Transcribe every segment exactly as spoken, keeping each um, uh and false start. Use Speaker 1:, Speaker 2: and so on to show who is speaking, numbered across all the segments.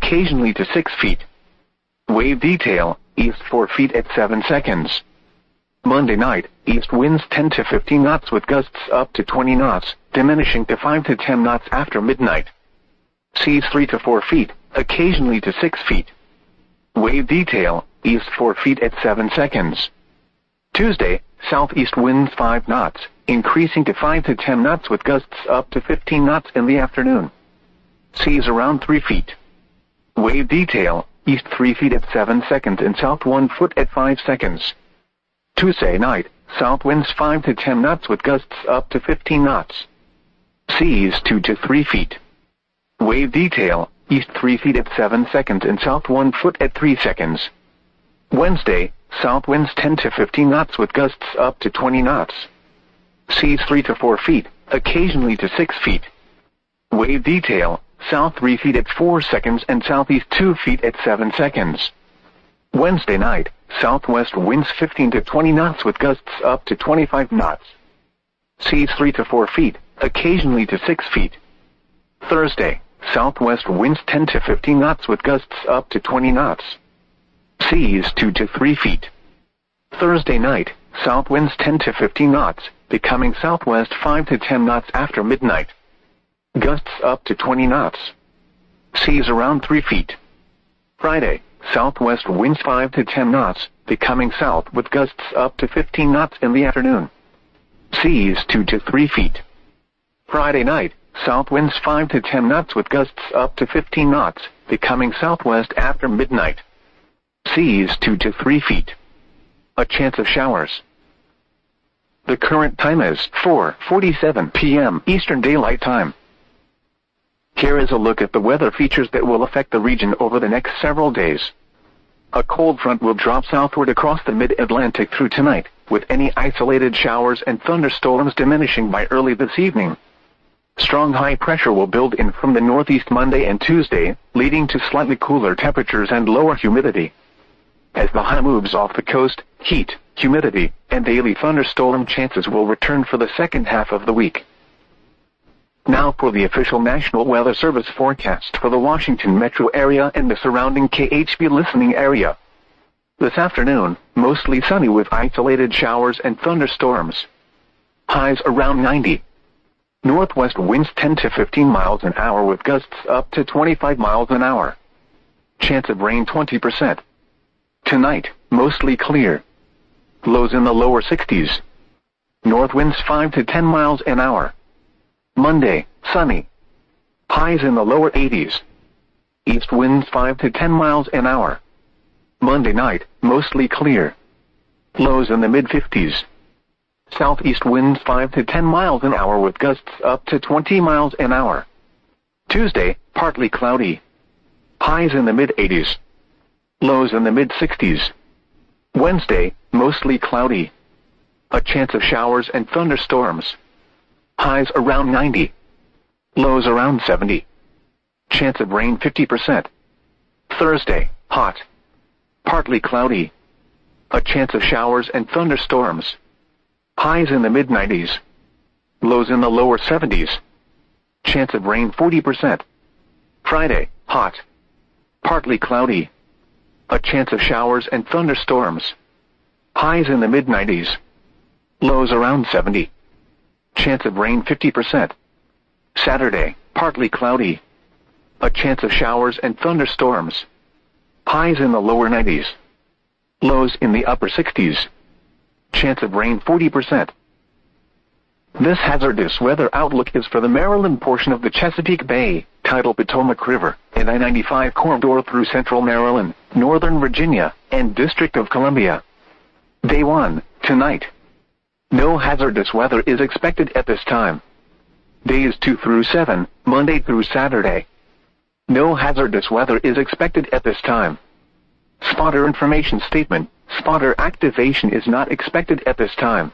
Speaker 1: occasionally to six feet. Wave detail, east four feet at seven seconds. Monday night, east winds ten to fifteen knots with gusts up to twenty knots, diminishing to five to ten knots after midnight. Seas three to four feet, occasionally to six feet. Wave detail, east four feet at seven seconds. Tuesday, southeast winds five knots, increasing to five to ten knots with gusts up to fifteen knots in the afternoon. Seas around three feet. Wave detail, east three feet at seven seconds and south one foot at five seconds. Tuesday night, south winds five to ten knots with gusts up to fifteen knots. Seas two to three feet. Wave detail, east three feet at seven seconds and south one foot at three seconds. Wednesday, south winds ten to fifteen knots with gusts up to twenty knots. Seas three to four feet, occasionally to six feet. Wave detail, south three feet at four seconds and southeast two feet at seven seconds. Wednesday night, southwest winds fifteen to twenty knots with gusts up to twenty-five knots. Seas three to four feet, occasionally to six feet. Thursday, southwest winds ten to fifteen knots with gusts up to twenty knots. Seas two to three feet. Thursday night, south winds ten to fifteen knots, becoming southwest five to ten knots after midnight. Gusts up to twenty knots. Seas around three feet. Friday, southwest winds five to ten knots, becoming south with gusts up to fifteen knots in the afternoon. Seas two to three feet. Friday night, south winds five to ten knots with gusts up to fifteen knots, becoming southwest after midnight. Seas two to three feet. A chance of showers. The current time is four forty-seven p m Eastern Daylight Time. Here is a look at the weather features that will affect the region over the next several days. A cold front will drop southward across the mid-Atlantic through tonight, with any isolated showers and thunderstorms diminishing by early this evening. Strong high pressure will build in from the northeast Monday and Tuesday, leading to slightly cooler temperatures and lower humidity. As the high moves off the coast, heat, humidity, and daily thunderstorm chances will return for the second half of the week. Now for the official National Weather Service forecast for the Washington metro area and the surrounding K H B listening area. This afternoon, mostly sunny with isolated showers and thunderstorms. Highs around ninety. Northwest winds ten to fifteen miles an hour with gusts up to twenty-five miles an hour. Chance of rain twenty percent. Tonight, mostly clear. Lows in the lower sixties. North winds five to ten miles an hour. Monday, sunny. Highs in the lower eighties. East winds five to ten miles an hour. Monday night, mostly clear. Lows in the mid-fifties. Southeast winds five to ten miles an hour with gusts up to twenty miles an hour. Tuesday, partly cloudy. Highs in the mid-eighties. Lows in the mid-sixties. Wednesday, mostly cloudy. A chance of showers and thunderstorms. Highs around ninety. Lows around seventy. Chance of rain fifty percent. Thursday, hot. Partly cloudy. A chance of showers and thunderstorms. Highs in the mid-nineties. Lows in the lower seventies. Chance of rain forty percent. Friday, hot. Partly cloudy. A chance of showers and thunderstorms. Highs in the mid-nineties. Lows around seventy. Chance of rain fifty percent. Saturday, partly cloudy. A chance of showers and thunderstorms. Highs in the lower nineties. Lows in the upper sixties. Chance of rain forty percent. This hazardous weather outlook is for the Maryland portion of the Chesapeake Bay, tidal Potomac River, and I ninety-five corridor through central Maryland, northern Virginia, and District of Columbia. Day one, tonight. No hazardous weather is expected at this time. Days two through seven, Monday through Saturday. No hazardous weather is expected at this time. Spotter information statement. Spotter activation is not expected at this time.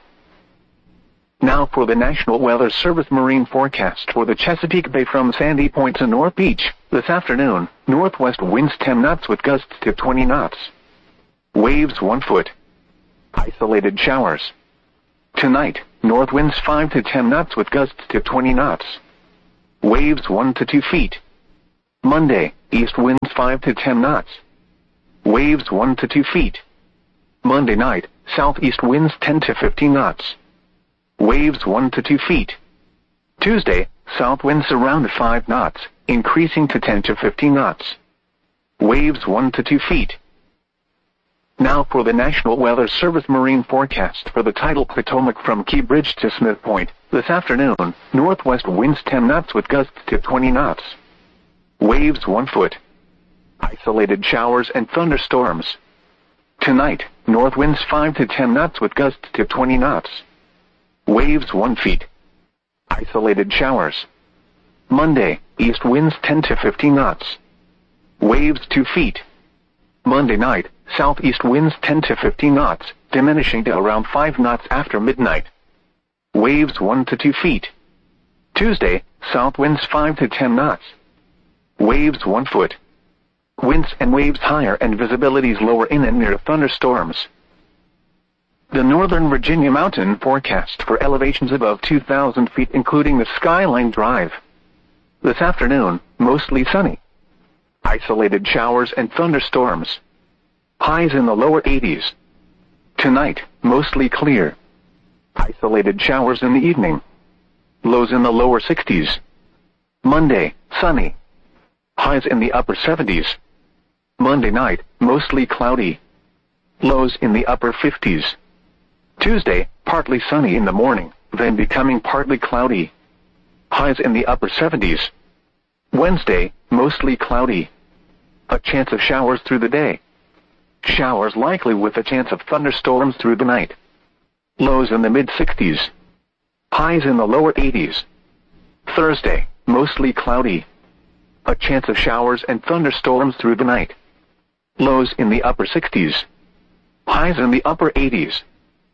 Speaker 1: Now for the National Weather Service marine forecast for the Chesapeake Bay from Sandy Point to North Beach. This afternoon, northwest winds ten knots with gusts to twenty knots. Waves one foot. Isolated showers. Tonight, north winds five to ten knots with gusts to twenty knots. Waves one to two feet. Monday, east winds five to ten knots. Waves one to two feet. Monday night, southeast winds ten to fifteen knots. Waves one to two feet. Tuesday, south winds around five knots, increasing to ten to fifteen knots. Waves one to two feet. Now for the National Weather Service marine forecast for the tidal Potomac from Key Bridge to Smith Point. This afternoon, northwest winds ten knots with gusts to twenty knots. Waves one foot. Isolated showers and thunderstorms. Tonight, north winds five to ten knots with gusts to twenty knots. Waves one feet. Isolated showers. Monday, east winds ten to fifteen knots. Waves two feet. Monday night, southeast winds ten to fifteen knots, diminishing to around five knots after midnight. Waves one to two feet. Tuesday, south winds five to ten knots. Waves one foot. Winds and waves higher and visibilities lower in and near thunderstorms. The Northern Virginia mountain forecast for elevations above two thousand feet, including the Skyline Drive. This afternoon, mostly sunny. Isolated showers and thunderstorms. Highs in the lower eighties. Tonight, mostly clear. Isolated showers in the evening. Lows in the lower sixties. Monday, sunny. Highs in the upper seventies. Monday night, mostly cloudy. Lows in the upper fifties. Tuesday, partly sunny in the morning, then becoming partly cloudy. Highs in the upper seventies. Wednesday, mostly cloudy. A chance of showers through the day. Showers likely with a chance of thunderstorms through the night. Lows in the mid-sixties. Highs in the lower eighties. Thursday, mostly cloudy. A chance of showers and thunderstorms through the night. Lows in the upper sixties. Highs in the upper eighties.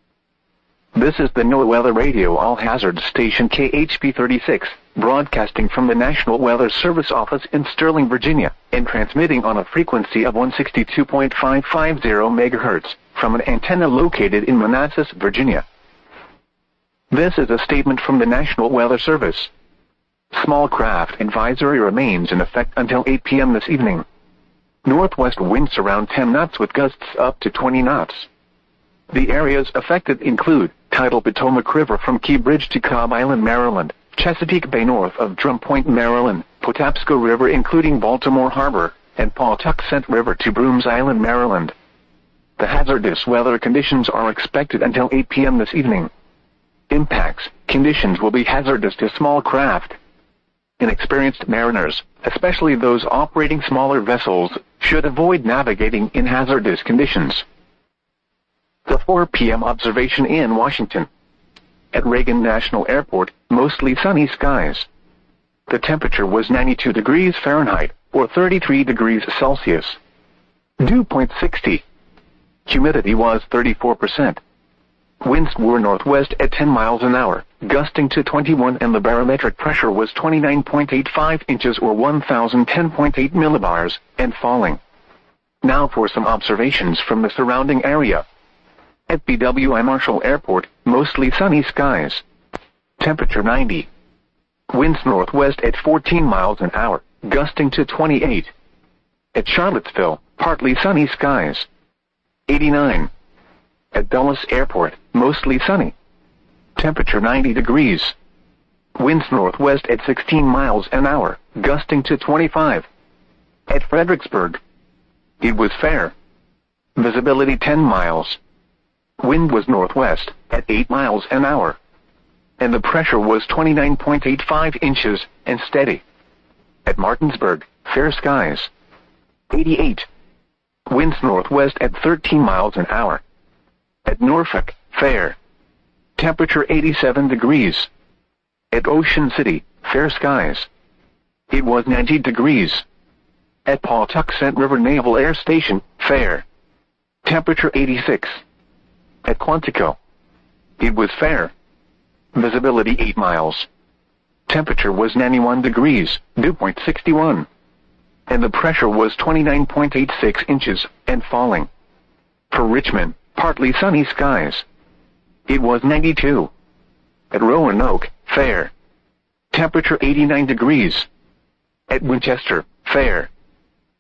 Speaker 1: This is the NOAA Weather Radio All-Hazard Station K H P thirty-six, broadcasting from the National Weather Service office in Sterling, Virginia, and transmitting on a frequency of one sixty-two point five five zero megahertz, from an antenna located in Manassas, Virginia. This is a statement from the National Weather Service. Small craft advisory remains in effect until eight p m this evening. Northwest winds around ten knots with gusts up to twenty knots. The areas affected include tidal Potomac River from Key Bridge to Cobb Island, Maryland, Chesapeake Bay north of Drum Point, Maryland, Patapsco River including Baltimore Harbor, and Pawtuxet River to Brooms Island, Maryland. The hazardous weather conditions are expected until eight p m this evening. Impacts, conditions will be hazardous to small craft. Inexperienced mariners, especially those operating smaller vessels, should avoid navigating in hazardous conditions. The four p m observation in Washington. At Reagan National Airport, mostly sunny skies. The temperature was ninety-two degrees Fahrenheit, or thirty-three degrees Celsius. Dew point sixty. Humidity was thirty-four percent. Winds were northwest at ten miles an hour, gusting to twenty-one, and the barometric pressure was twenty-nine point eight five inches or one thousand ten point eight millibars, and falling. Now for some observations from the surrounding area. At B W I Marshall Airport, mostly sunny skies. Temperature ninety. Winds northwest at fourteen miles an hour, gusting to twenty-eight. At Charlottesville, partly sunny skies. eighty-nine. At Dulles Airport, mostly sunny. Temperature ninety degrees. Winds northwest at sixteen miles an hour, gusting to twenty-five. At Fredericksburg, it was fair. Visibility ten miles. Wind was northwest at eight miles an hour. And the pressure was twenty-nine point eight five inches and steady. At Martinsburg, fair skies. eighty-eight. Winds northwest at thirteen miles an hour. At Norfolk, fair. Temperature eighty-seven degrees. At Ocean City, fair skies. It was ninety degrees. At Pawtuxet River Naval Air Station, fair. Temperature eighty-six. At Quantico, it was fair. Visibility eight miles. Temperature was ninety-one degrees, dew point sixty-one. And the pressure was twenty-nine point eight six inches, and falling. For Richmond, partly sunny skies. It was ninety-two. At Roanoke, fair. Temperature eighty-nine degrees. At Winchester, fair.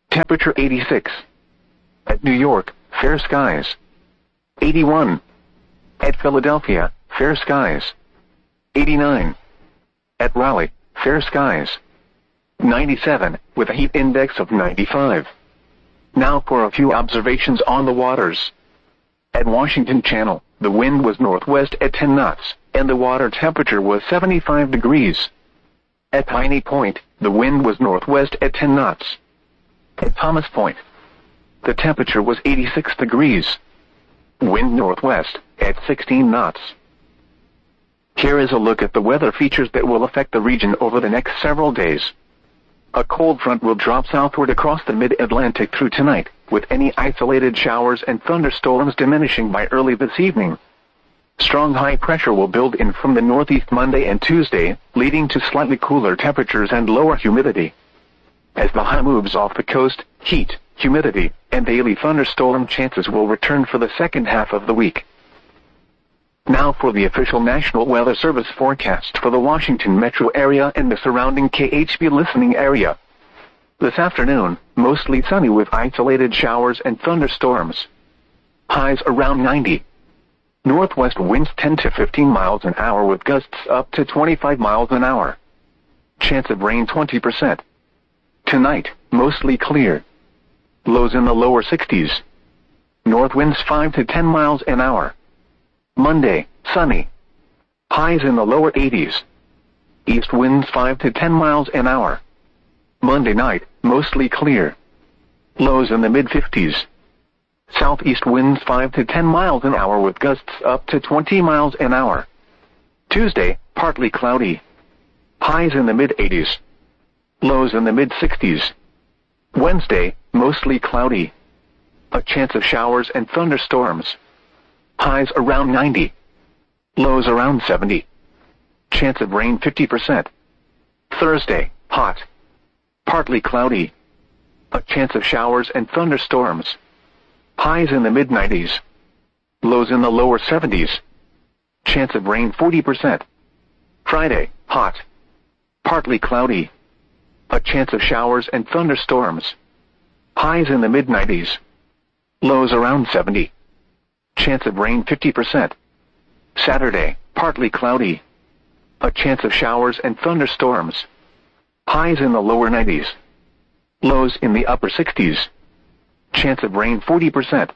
Speaker 1: Temperature eighty-six. At New York, fair skies. eighty-one. At Philadelphia, fair skies. eighty-nine. At Raleigh, fair skies. ninety-seven, with a heat index of ninety-five. Now for a few observations on the waters. At Washington Channel, the wind was northwest at ten knots, and the water temperature was seventy-five degrees. At Piney Point, the wind was northwest at ten knots. At Thomas Point, the temperature was eighty-six degrees. Wind northwest at sixteen knots. Here is a look at the weather features that will affect the region over the next several days. A cold front will drop southward across the mid-Atlantic through tonight, with any isolated showers and thunderstorms diminishing by early this evening. Strong high pressure will build in from the northeast Monday and Tuesday, leading to slightly cooler temperatures and lower humidity. As the high moves off the coast, heat, humidity, and daily thunderstorm chances will return for the second half of the week. Now for the official National Weather Service forecast for the Washington metro area and the surrounding K H B listening area. This afternoon, mostly sunny with isolated showers and thunderstorms. Highs around ninety. Northwest winds ten to fifteen miles an hour with gusts up to twenty-five miles an hour. Chance of rain twenty percent. Tonight, mostly clear. Lows in the lower sixties. North winds five to ten miles an hour. Monday, sunny. Highs in the lower eighties. East winds five to ten miles an hour. Monday night, mostly clear. Lows in the mid-fifties. Southeast winds five to ten miles an hour with gusts up to twenty miles an hour. Tuesday, partly cloudy. Highs in the mid-eighties. Lows in the mid-sixties. Wednesday, mostly cloudy. A chance of showers and thunderstorms. Highs around ninety. Lows around seventy. Chance of rain fifty percent. Thursday, hot. Partly cloudy. A chance of showers and thunderstorms. Highs in the mid-nineties. Lows in the lower seventies. Chance of rain forty percent. Friday, hot. Partly cloudy. A chance of showers and thunderstorms. Highs in the mid-nineties. Lows around seventy. Chance of rain fifty percent. Saturday, partly cloudy. A chance of showers and thunderstorms. Highs in the lower nineties. Lows in the upper sixties. Chance of rain forty percent.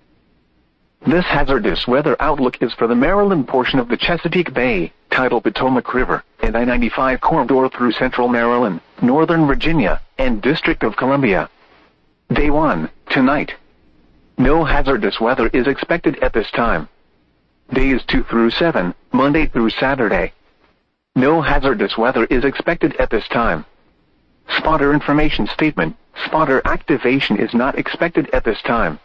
Speaker 1: This hazardous weather outlook is for the Maryland portion of the Chesapeake Bay, tidal Potomac River, and I ninety-five corridor through central Maryland, northern Virginia, and District of Columbia. Day one, tonight. No hazardous weather is expected at this time. Days two through seven, Monday through Saturday. No hazardous weather is expected at this time. Spotter information statement. Spotter activation is not expected at this time.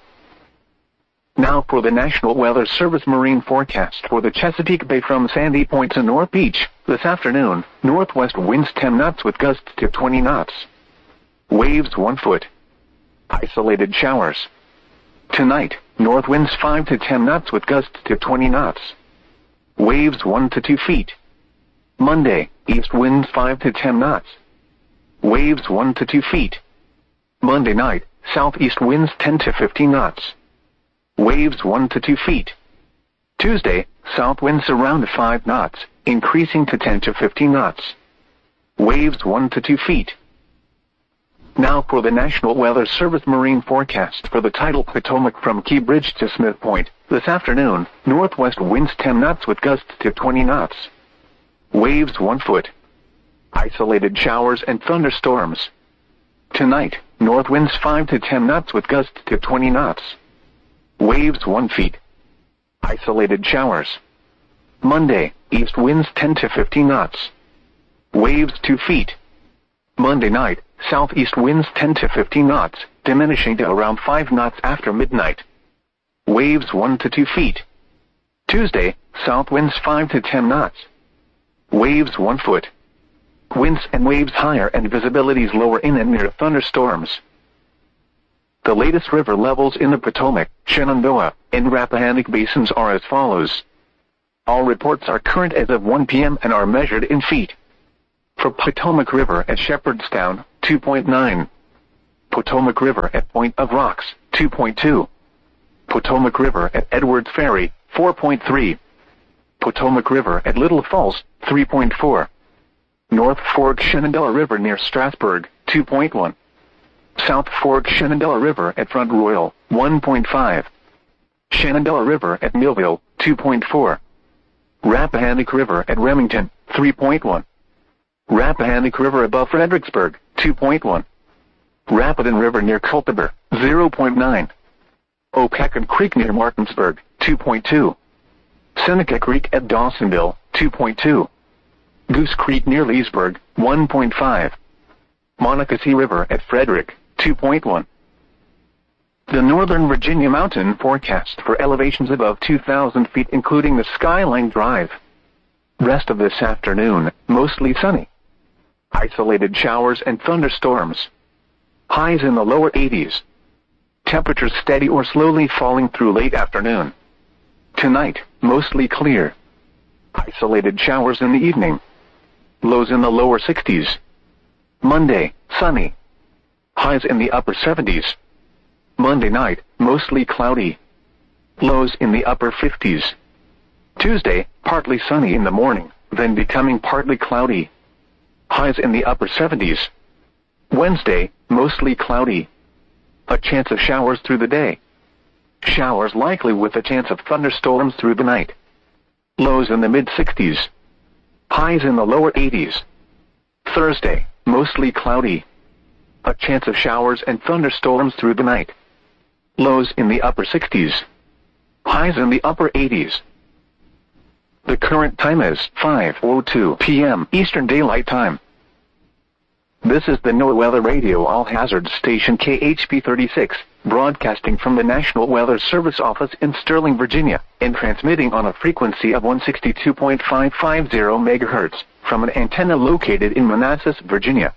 Speaker 1: Now for the National Weather Service marine forecast for the Chesapeake Bay from Sandy Point to North Beach. This afternoon, northwest winds ten knots with gusts to twenty knots. Waves one foot. Isolated showers. Tonight, north winds five to ten knots with gusts to twenty knots. Waves one to two feet. Monday, east winds five to ten knots. Waves one to two feet. Monday night, southeast winds ten to fifteen knots. Waves one to two feet. Tuesday, south winds around five knots, increasing to ten to fifteen knots. Waves one to two feet. Now for the National Weather Service marine forecast for the tidal Potomac from Key Bridge to Smith Point. This afternoon, northwest winds ten knots with gusts to twenty knots. Waves one foot. Isolated showers and thunderstorms. Tonight, north winds five to ten knots with gusts to twenty knots. Waves one feet. Isolated showers. Monday, east winds ten to fifteen knots. Waves two feet. Monday night, southeast winds ten to fifteen knots, diminishing to around five knots after midnight. Waves one to two feet. Tuesday, south winds five to ten knots. Waves one foot. Winds and waves higher and visibilities lower in and near thunderstorms. The latest river levels in the Potomac, Shenandoah, and Rappahannock basins are as follows. All reports are current as of one p m and are measured in feet. For Potomac River at Shepherdstown, two point nine. Potomac River at Point of Rocks, two point two. Potomac River at Edwards Ferry, four point three. Potomac River at Little Falls, three point four. North Fork Shenandoah River near Strasburg, two point one. South Fork Shenandoah River at Front Royal, one point five. Shenandoah River at Millville, two point four. Rappahannock River at Remington, three point one. Rappahannock River above Fredericksburg, two point one. Rapidan River near Culpeper, zero point nine. Opakon Creek near Martinsburg, two point two. Seneca Creek at Dawsonville, two point two. Goose Creek near Leesburg, one point five. Monocacy River at Frederick, two point one. The Northern Virginia Mountain forecast for elevations above two thousand feet including the Skyline Drive. Rest of this afternoon, mostly sunny. Isolated showers and thunderstorms. Highs in the lower eighties. Temperatures steady or slowly falling through late afternoon. Tonight, mostly clear. Isolated showers in the evening. Lows in the lower sixties. Monday, sunny. Highs in the upper seventies. Monday night, mostly cloudy. Lows in the upper fifties. Tuesday, partly sunny in the morning, then becoming partly cloudy. Highs in the upper seventies. Wednesday, mostly cloudy. A chance of showers through the day. Showers likely with a chance of thunderstorms through the night. Lows in the mid-sixties. Highs in the lower eighties. Thursday, mostly cloudy. A chance of showers and thunderstorms through the night. Lows in the upper sixties. Highs in the upper eighties. The current time is five oh two p m Eastern Daylight Time. This is the NOAA Weather Radio All Hazards Station K H P thirty-six, broadcasting from the National Weather Service office in Sterling, Virginia, and transmitting on a frequency of one sixty-two point five five zero megahertz, from an antenna located in Manassas, Virginia.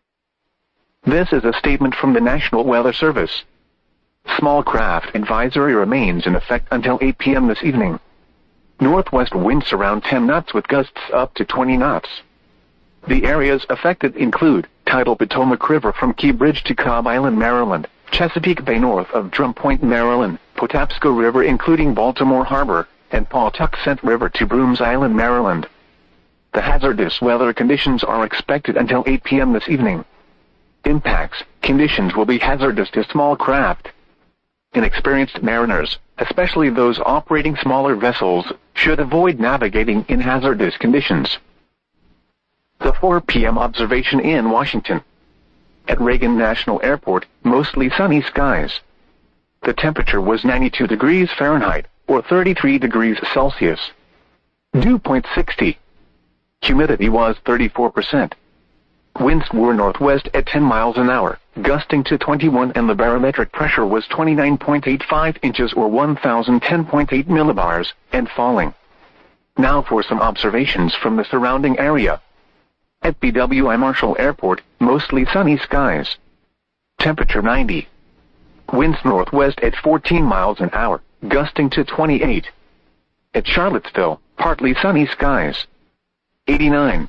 Speaker 1: This is a statement from the National Weather Service. Small craft advisory remains in effect until eight p m this evening. Northwest winds around ten knots with gusts up to twenty knots. The areas affected include tidal Potomac River from Key Bridge to Cobb Island, Maryland, Chesapeake Bay north of Drum Point, Maryland, Patapsco River including Baltimore Harbor, and Pawtuxet River to Brooms Island, Maryland. The hazardous weather conditions are expected until eight p m this evening. Impacts, conditions will be hazardous to small craft. Inexperienced mariners, especially those operating smaller vessels, should avoid navigating in hazardous conditions. The four p m observation in Washington. At Reagan National Airport, mostly sunny skies. The temperature was ninety-two degrees Fahrenheit, or thirty-three degrees Celsius. Dew point sixty. Humidity was thirty-four percent. Winds were northwest at ten miles an hour, gusting to twenty-one, and the barometric pressure was twenty-nine point eight five inches or one thousand ten point eight millibars, and falling. Now for some observations from the surrounding area. At B W I Marshall Airport, mostly sunny skies. Temperature ninety. Winds northwest at fourteen miles an hour, gusting to twenty-eight. At Charlottesville, partly sunny skies. eighty-nine.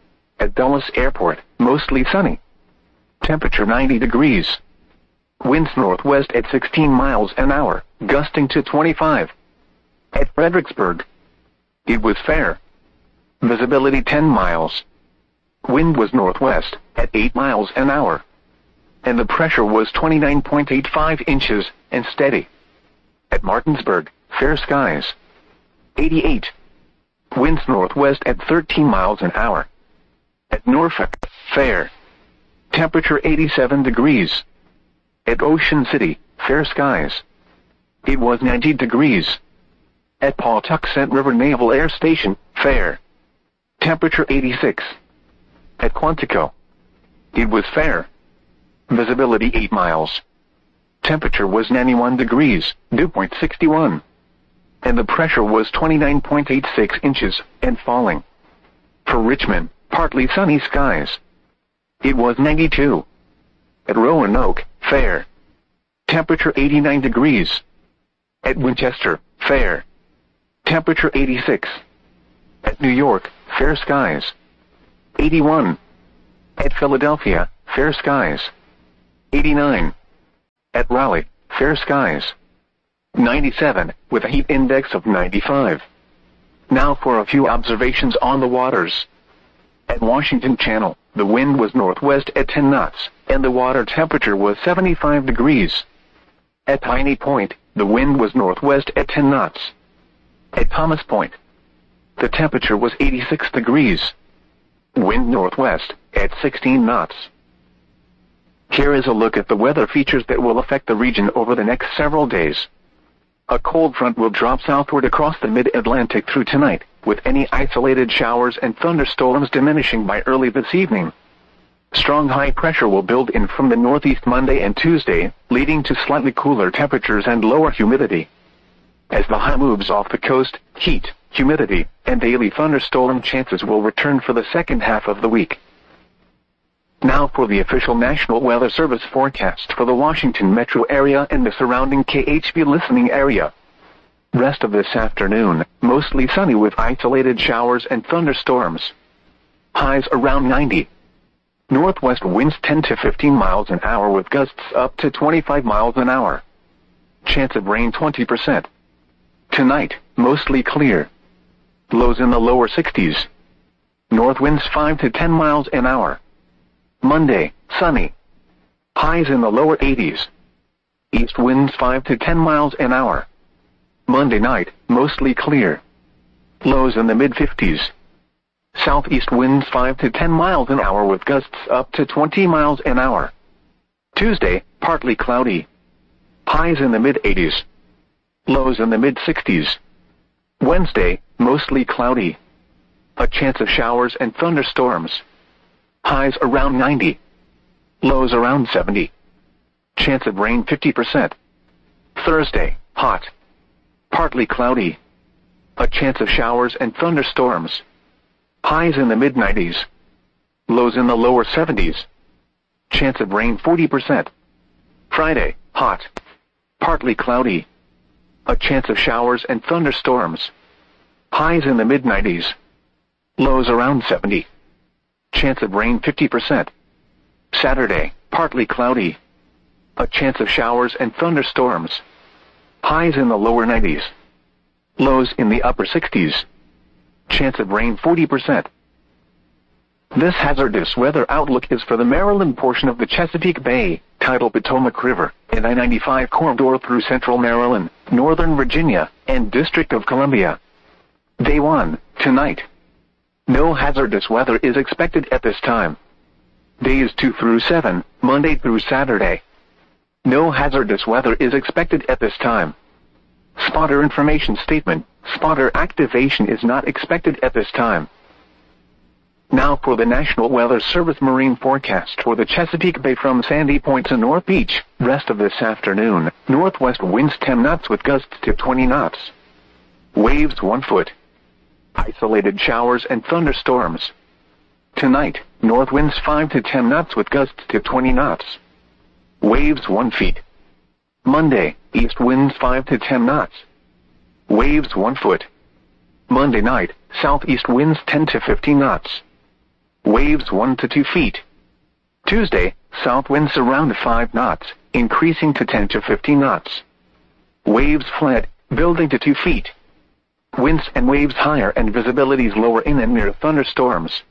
Speaker 1: At Dulles Airport, mostly sunny. Temperature ninety degrees. Winds northwest at sixteen miles an hour, gusting to twenty-five. At Fredericksburg, it was fair. Visibility ten miles. Wind was northwest at eight miles an hour. And the pressure was twenty-nine point eight five inches and steady. At Martinsburg, fair skies. eighty-eight. Winds northwest at thirteen miles an hour. At Norfolk, fair. Temperature eighty-seven degrees. At Ocean City, fair skies. It was ninety degrees. At Pawtuxet River Naval Air Station, fair. Temperature eighty-six. At Quantico, it was fair. Visibility eight miles. Temperature was ninety-one degrees, dew point sixty-one. And the pressure was twenty-nine point eight six inches, and falling. For Richmond, partly sunny skies. It was ninety-two. At Roanoke, fair. Temperature eighty-nine degrees. At Winchester, fair. Temperature eighty-six. At New York, fair skies. eighty-one. At Philadelphia, fair skies. eighty-nine. At Raleigh, fair skies. ninety-seven, with a heat index of ninety-five. Now for a few observations on the waters. At Washington Channel, the wind was northwest at ten knots, and the water temperature was seventy-five degrees. At Piney Point, the wind was northwest at ten knots. At Thomas Point, the temperature was eighty-six degrees. Wind northwest, at sixteen knots. Here is a look at the weather features that will affect the region over the next several days. A cold front will drop southward across the mid-Atlantic through tonight, with any isolated showers and thunderstorms diminishing by early this evening. Strong high pressure will build in from the northeast Monday and Tuesday, leading to slightly cooler temperatures and lower humidity. As the high moves off the coast, heat, humidity, and daily thunderstorm chances will return for the second half of the week. Now for the official National Weather Service forecast for the Washington metro area and the surrounding K H B listening area. Rest of this afternoon, mostly sunny with isolated showers and thunderstorms. Highs around ninety. Northwest winds ten to fifteen miles an hour with gusts up to twenty-five miles an hour. Chance of rain twenty percent. Tonight, mostly clear. Lows in the lower sixties. North winds five to ten miles an hour. Monday, sunny. Highs in the lower eighties. East winds five to ten miles an hour. Monday night, mostly clear. Lows in the mid-fifties. Southeast winds five to ten miles an hour with gusts up to twenty miles an hour. Tuesday, partly cloudy. Highs in the mid-eighties. Lows in the mid-sixties. Wednesday, mostly cloudy. A chance of showers and thunderstorms. Highs around ninety. Lows around seventy. Chance of rain fifty percent. Thursday, hot. Partly cloudy. A chance of showers and thunderstorms. Highs in the mid-nineties. Lows in the lower seventies. Chance of rain forty percent. Friday, hot. Partly cloudy. A chance of showers and thunderstorms. Highs in the mid-nineties. Lows around seventy. Chance of rain fifty percent. Saturday, partly cloudy. A chance of showers and thunderstorms. Highs in the lower nineties. Lows in the upper sixties. Chance of rain forty percent. This hazardous weather outlook is for the Maryland portion of the Chesapeake Bay, tidal Potomac River, and I ninety-five corridor through central Maryland, northern Virginia, and District of Columbia. Day one, tonight. No hazardous weather is expected at this time. Days two through seven, Monday through Saturday. No hazardous weather is expected at this time. Spotter information statement. Spotter activation is not expected at this time. Now for the National Weather Service marine forecast for the Chesapeake Bay from Sandy Point to North Beach. Rest of this afternoon, northwest winds ten knots with gusts to twenty knots. Waves one foot. Isolated showers and thunderstorms. Tonight, north winds five to ten knots with gusts to twenty knots. Waves one feet. Monday, east winds five to ten knots. Waves one foot. Monday night, southeast winds ten to fifteen knots. Waves one to two feet. Tuesday, south winds around five knots, increasing to ten to fifteen knots. Waves flat, building to two feet. Winds and waves higher and visibilities lower in and near thunderstorms.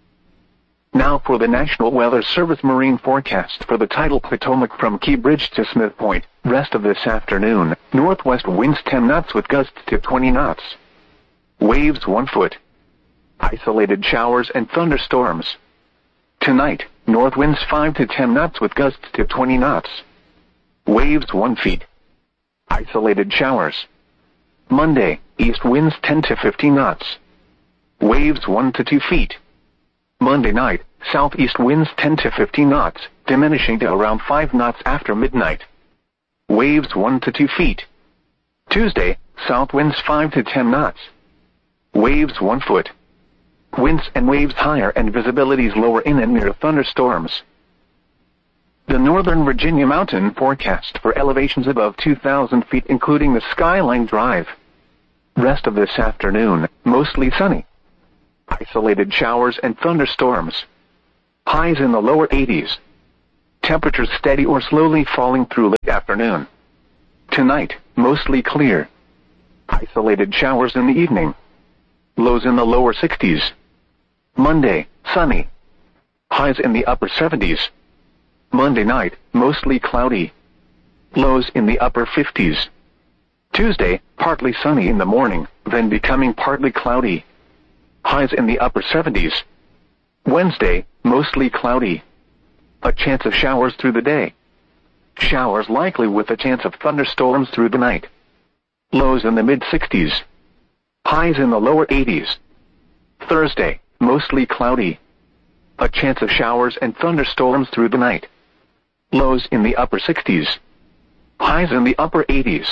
Speaker 1: Now for the National Weather Service marine forecast for the tidal Potomac from Key Bridge to Smith Point. Rest of this afternoon, northwest winds ten knots with gusts to twenty knots. Waves one foot. Isolated showers and thunderstorms. Tonight, north winds five to ten knots with gusts to twenty knots. Waves one feet. Isolated showers. Monday, east winds ten to fifteen knots. Waves one to two feet. Monday night, southeast winds ten to fifteen knots, diminishing to around five knots after midnight. Waves one to two feet. Tuesday, south winds five to ten knots. Waves one foot. Winds and waves higher and visibilities lower in and near thunderstorms. The Northern Virginia mountain forecast for elevations above two thousand feet including the Skyline Drive. Rest of this afternoon, mostly sunny. Isolated showers and thunderstorms. Highs in the lower eighties. Temperatures steady or slowly falling through late afternoon. Tonight, mostly clear. Isolated showers in the evening. Lows in the lower sixties. Monday, sunny. Highs in the upper seventies. Monday night, mostly cloudy. Lows in the upper fifties. Tuesday, partly sunny in the morning, then becoming partly cloudy. Highs in the upper seventies. Wednesday, mostly cloudy. A chance of showers through the day. Showers likely with a chance of thunderstorms through the night. Lows in the mid-sixties. Highs in the lower eighties. Thursday, mostly cloudy. A chance of showers and thunderstorms through the night. Lows in the upper sixties. Highs in the upper eighties.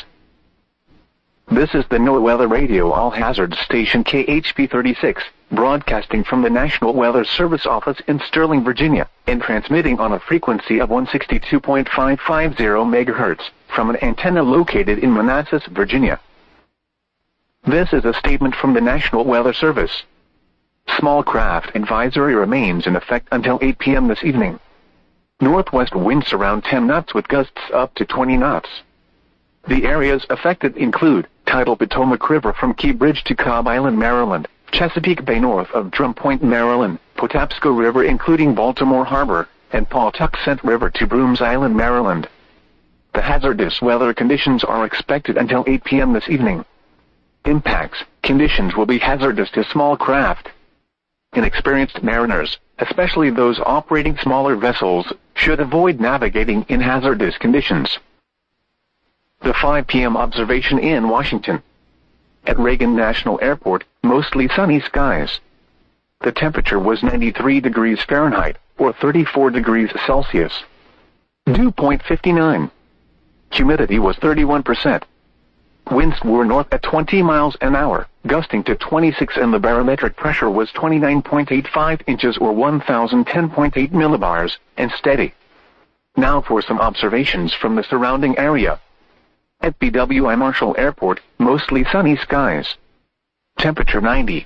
Speaker 1: This is the NOAA Weather Radio All Hazards Station K H P thirty-six, broadcasting from the National Weather Service office in Sterling, Virginia, and transmitting on a frequency of one sixty-two point five five zero megahertz, from an antenna located in Manassas, Virginia. This is a statement from the National Weather Service. Small craft advisory remains in effect until eight p m this evening. Northwest winds around ten knots with gusts up to twenty knots. The areas affected include tidal Potomac River from Key Bridge to Cobb Island, Maryland, Chesapeake Bay north of Drum Point, Maryland, Patapsco River including Baltimore Harbor, and Pawtuxet River to Brooms Island, Maryland. The hazardous weather conditions are expected until eight p m this evening. Impacts: conditions will be hazardous to small craft. Inexperienced mariners, especially those operating smaller vessels, should avoid navigating in hazardous conditions. The five p m observation in Washington. At Reagan National Airport, mostly sunny skies. The temperature was ninety-three degrees Fahrenheit, or thirty-four degrees Celsius. Dew point fifty-nine. Humidity was thirty-one percent. Winds were north at twenty miles an hour, gusting to twenty-six, and the barometric pressure was twenty-nine point eight five inches or one thousand ten point eight millibars, and steady. Now for some observations from the surrounding area. At B W I Marshall Airport, mostly sunny skies. Temperature ninety.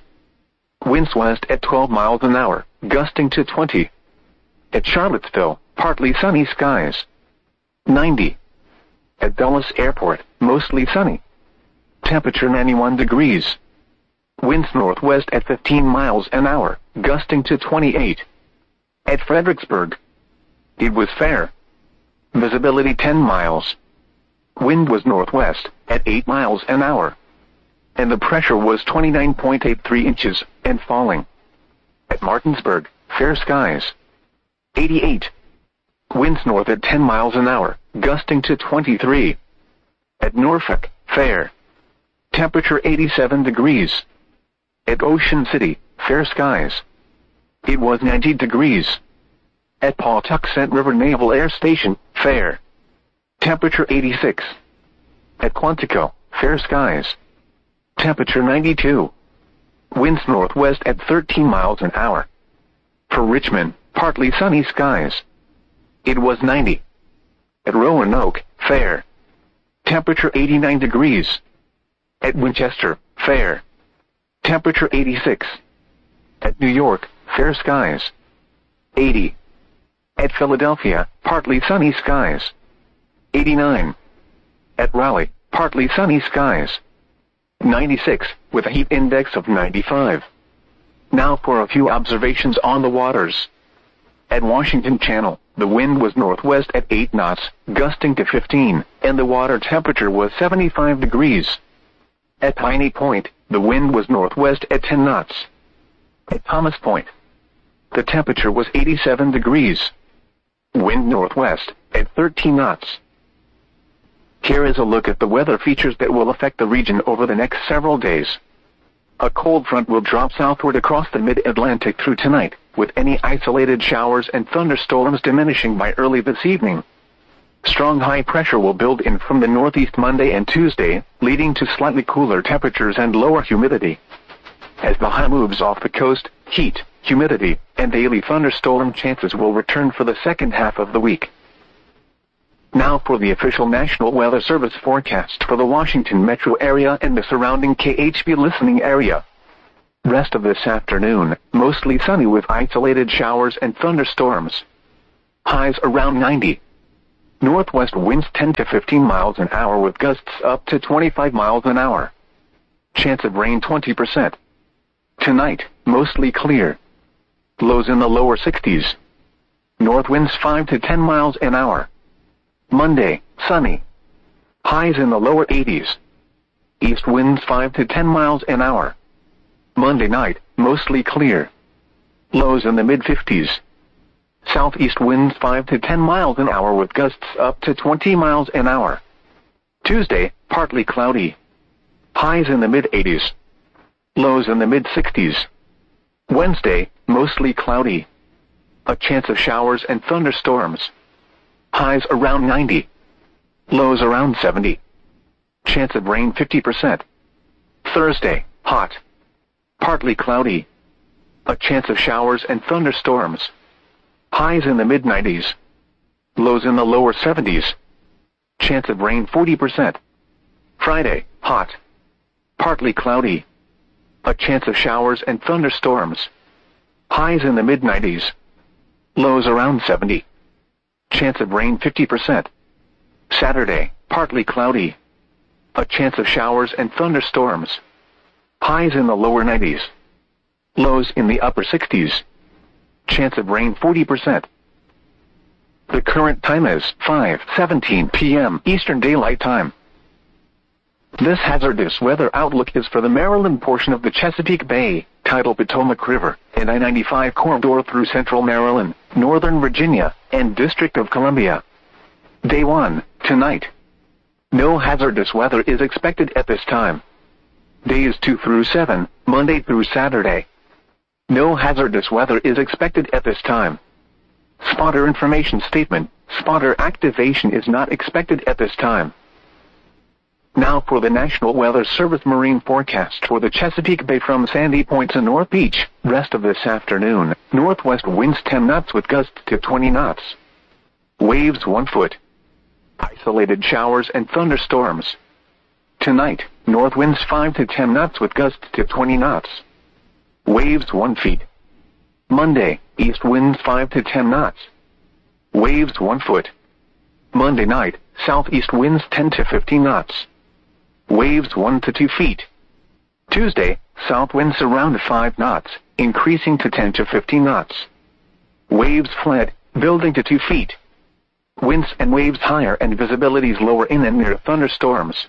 Speaker 1: Winds west at twelve miles an hour, gusting to twenty. At Charlottesville, partly sunny skies. ninety. At Dulles Airport, mostly sunny. Temperature ninety-one degrees. Winds northwest at fifteen miles an hour, gusting to twenty-eight. At Fredericksburg, it was fair. Visibility ten miles. Wind was northwest at eight miles an hour. And the pressure was twenty-nine point eight three inches, and falling. At Martinsburg, fair skies. eighty-eight. Winds north at ten miles an hour, gusting to twenty-three. At Norfolk, fair. Temperature eighty-seven degrees. At Ocean City, fair skies. It was ninety degrees. At Pawtuxet River Naval Air Station, fair. Temperature eighty-six. At Quantico, fair skies. Temperature ninety-two. Winds northwest at thirteen miles an hour. For Richmond, partly sunny skies. It was ninety. At Roanoke, fair. Temperature eighty-nine degrees. At Winchester, fair. Temperature eighty-six. At New York, fair skies. eighty. At Philadelphia, partly sunny skies. eighty-nine. At Raleigh, partly sunny skies. ninety-six, with a heat index of ninety-five. Now for a few observations on the waters. At Washington Channel, the wind was northwest at eight knots, gusting to fifteen, and the water temperature was seventy-five degrees. At Piney Point, the wind was northwest at ten knots. At Thomas Point, the temperature was eighty-seven degrees. Wind northwest at thirteen knots. Here is a look at the weather features that will affect the region over the next several days. A cold front will drop southward across the mid-Atlantic through tonight, with any isolated showers and thunderstorms diminishing by early this evening. Strong high pressure will build in from the northeast Monday and Tuesday, leading to slightly cooler temperatures and lower humidity. As the high moves off the coast, heat, humidity, and daily thunderstorm chances will return for the second half of the week. Now for the official National Weather Service forecast for the Washington metro area and the surrounding K H B listening area. Rest of this afternoon, mostly sunny with isolated showers and thunderstorms. Highs around ninety. Northwest winds ten to fifteen miles an hour with gusts up to twenty-five miles an hour. Chance of rain twenty percent. Tonight, mostly clear. Lows in the lower sixties. North winds five to ten miles an hour. Monday, sunny. Highs in the lower eighties. East winds five to ten miles an hour. Monday night, mostly clear. Lows in the mid fifties. Southeast winds five to ten miles an hour with gusts up to twenty miles an hour. Tuesday, partly cloudy. Highs in the mid eighties. Lows in the mid sixties. Wednesday, mostly cloudy. A chance of showers and thunderstorms. Highs around ninety. Lows around seventy. Chance of rain fifty percent. Thursday, hot. Partly cloudy. A chance of showers and thunderstorms. Highs in the mid nineties. Lows in the lower seventies. Chance of rain forty percent. Friday, hot. Partly cloudy. A chance of showers and thunderstorms. Highs in the mid nineties. Lows around seventy. Chance of rain fifty percent. Saturday, partly cloudy. A chance of showers and thunderstorms. Highs in the lower nineties. Lows in the upper sixties. Chance of rain forty percent. The current time is five seventeen p m Eastern Daylight Time. This hazardous weather outlook is for the Maryland portion of the Chesapeake Bay, tidal Potomac River, and I ninety-five corridor through central Maryland, northern Virginia, and District of Columbia. Day one, tonight. No hazardous weather is expected at this time. Days two through seven, Monday through Saturday. No hazardous weather is expected at this time. Spotter information statement. Spotter activation is not expected at this time. Now for the National Weather Service marine forecast for the Chesapeake Bay from Sandy Point to North Beach. Rest of this afternoon, northwest winds ten knots with gusts to twenty knots. Waves one foot. Isolated showers and thunderstorms. Tonight, north winds five to ten knots with gusts to twenty knots. Waves one feet. Monday, east winds five to ten knots. Waves one foot. Monday night, southeast winds ten to fifteen knots. Waves one to two feet. Tuesday, south winds around five knots, increasing to ten to fifteen knots. Waves flat, building to two feet. Winds and waves higher and visibilities lower in and near thunderstorms.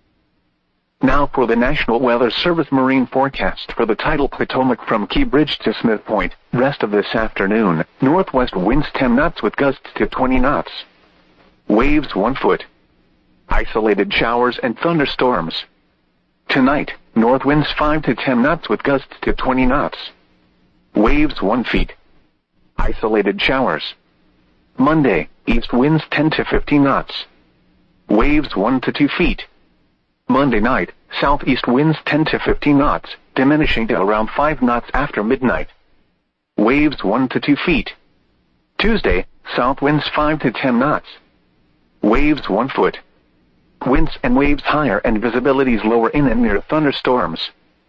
Speaker 1: Now for the National Weather Service marine forecast for the tidal Potomac from Key Bridge to Smith Point. Rest of this afternoon, northwest winds ten knots with gusts to twenty knots. Waves one foot. Isolated showers and thunderstorms. Tonight, north winds five to ten knots with gusts to twenty knots. Waves one feet. Isolated showers. Monday, east winds ten to fifteen knots. Waves one to two feet. Monday night, southeast winds ten to fifteen knots, diminishing to around five knots after midnight. Waves one to two feet. Tuesday, south winds five to ten knots. Waves one foot. Winds and waves higher and visibilities lower in and near thunderstorms.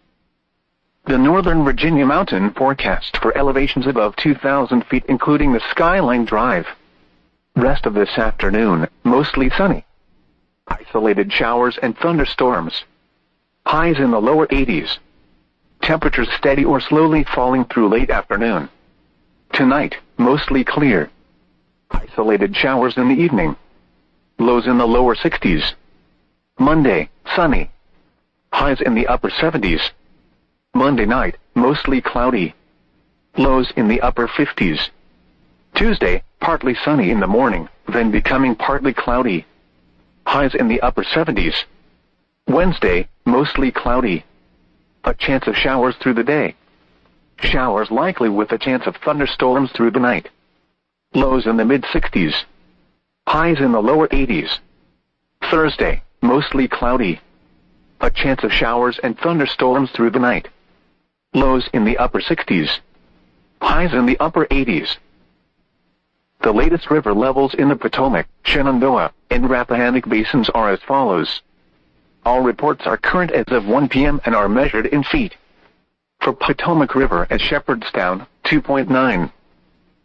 Speaker 1: The Northern Virginia mountain forecast for elevations above two thousand feet including the Skyline Drive. Rest of this afternoon, mostly sunny. Isolated showers and thunderstorms. Highs in the lower eighties. Temperatures steady or slowly falling through late afternoon. Tonight, mostly clear. Isolated showers in the evening. Lows in the lower sixties. Monday, sunny. Highs in the upper seventies. Monday night, mostly cloudy. Lows in the upper fifties. Tuesday, partly sunny in the morning, then becoming partly cloudy. Highs in the upper seventies. Wednesday, mostly cloudy. A chance of showers through the day. Showers likely with a chance of thunderstorms through the night. Lows in the mid sixties. Highs in the lower eighties. Thursday, mostly cloudy. A chance of showers and thunderstorms through the night. Lows in the upper sixties. Highs in the upper eighties. The latest river levels in the Potomac, Shenandoah, and Rappahannock basins are as follows. All reports are current as of one p m and are measured in feet. For Potomac River at Shepherdstown, two point nine.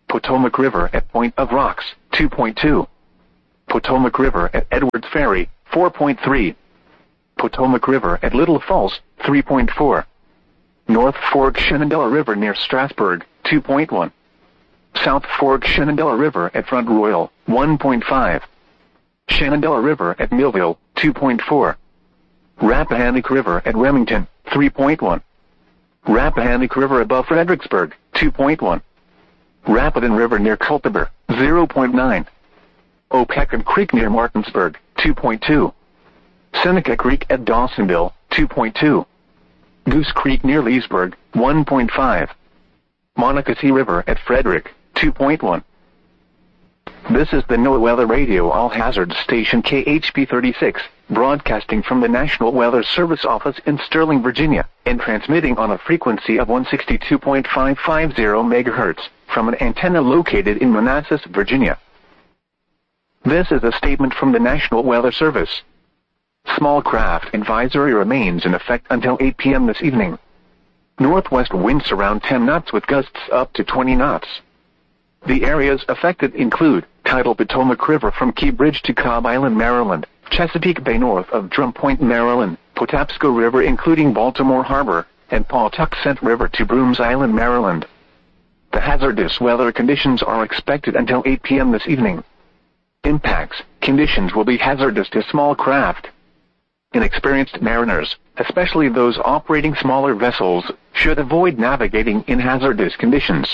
Speaker 1: Potomac River at Point of Rocks, two point two. Potomac River at Edwards Ferry, four point three. Potomac River at Little Falls, three point four. North Fork Shenandoah River near Strasburg, two point one. South Fork Shenandoah River at Front Royal, one point five. Shenandoah River at Millville, two point four. Rappahannock River at Remington, three point one. Rappahannock River above Fredericksburg, two point one. Rapidan River near Culpeper, zero point nine. Opequon Creek near Martinsburg, two point two. Seneca Creek at Dawsonville, two point two. Goose Creek near Leesburg, one point five. Monocacy River at Frederick, two point one. This is the NOAA Weather Radio All-Hazard Station K H P thirty-six, broadcasting from the National Weather Service office in Sterling, Virginia, and transmitting on a frequency of one sixty-two point five five zero megahertz from an antenna located in Manassas, Virginia. This is a statement from the National Weather Service. Small craft advisory remains in effect until eight p m this evening. Northwest winds around ten knots with gusts up to twenty knots. The areas affected include tidal Potomac River from Key Bridge to Cobb Island, Maryland, Chesapeake Bay north of Drum Point, Maryland, Patapsco River including Baltimore Harbor, and Pawtuxet River to Brooms Island, Maryland. The hazardous weather conditions are expected until eight p m this evening. Impacts, conditions will be hazardous to small craft. Inexperienced mariners, especially those operating smaller vessels, should avoid navigating in hazardous conditions.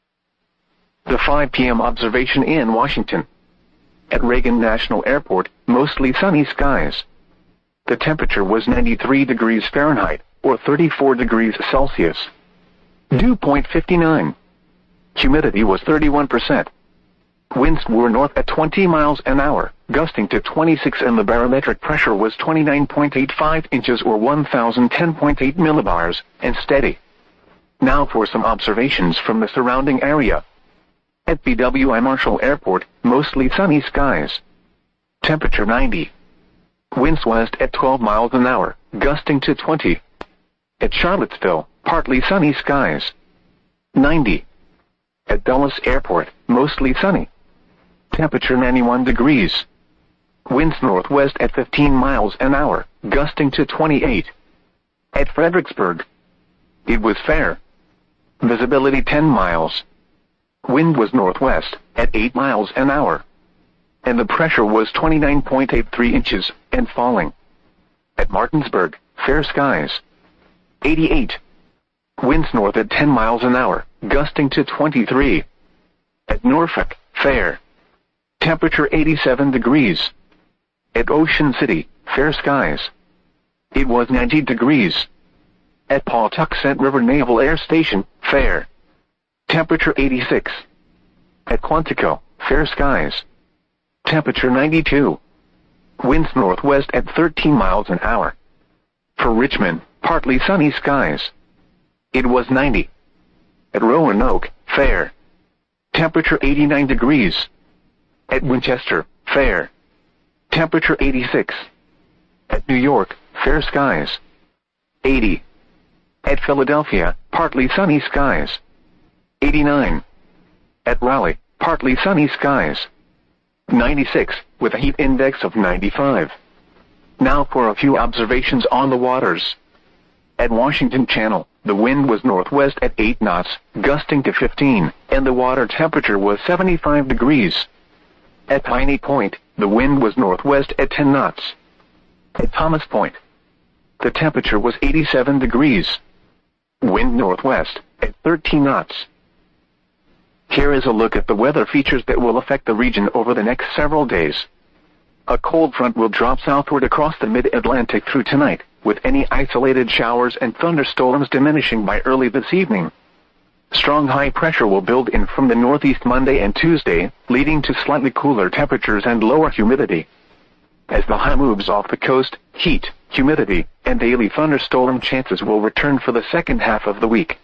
Speaker 1: The five p m observation in Washington. At Reagan National Airport, mostly sunny skies. The temperature was ninety-three degrees Fahrenheit, or thirty-four degrees Celsius. Dew point fifty-nine. Humidity was thirty-one percent. Winds were north at twenty miles an hour, gusting to twenty-six, and the barometric pressure was twenty-nine point eight five inches or one thousand ten point eight millibars, and steady. Now for some observations from the surrounding area. At B W I Marshall Airport, mostly sunny skies. Temperature ninety. Winds west at twelve miles an hour, gusting to twenty. At Charlottesville, partly sunny skies. ninety. At Dulles Airport, mostly sunny. Temperature ninety-one degrees. Winds northwest at fifteen miles an hour, gusting to twenty-eight. At Fredericksburg, it was fair. Visibility ten miles. Wind was northwest at eight miles an hour. And the pressure was twenty-nine point eight three inches and falling. At Martinsburg, fair skies. eighty-eight. Winds north at ten miles an hour, gusting to twenty-three. At Norfolk, fair. Temperature eighty-seven degrees. At Ocean City, fair skies. It was ninety degrees. At Pawtuxet River Naval Air Station, fair. Temperature eighty-six. At Quantico, fair skies. Temperature ninety-two. Winds northwest at thirteen miles an hour. For Richmond, partly sunny skies. It was ninety. At Roanoke, fair. Temperature eighty-nine degrees. At Winchester, fair. Temperature eighty-six. At New York, fair skies. eighty. At Philadelphia, partly sunny skies. eighty-nine. At Raleigh, partly sunny skies. ninety-six, with a heat index of ninety-five. Now for a few observations on the waters. At Washington Channel, the wind was northwest at eight knots, gusting to fifteen, and the water temperature was seventy-five degrees. At Piney Point, the wind was northwest at ten knots. At Thomas Point, the temperature was eighty-seven degrees. Wind northwest at thirteen knots. Here is a look at the weather features that will affect the region over the next several days. A cold front will drop southward across the mid-Atlantic through tonight, with any isolated showers and thunderstorms diminishing by early this evening. Strong high pressure will build in from the northeast Monday and Tuesday, leading to slightly cooler temperatures and lower humidity. As the high moves off the coast, heat, humidity, and daily thunderstorm chances will return for the second half of the week.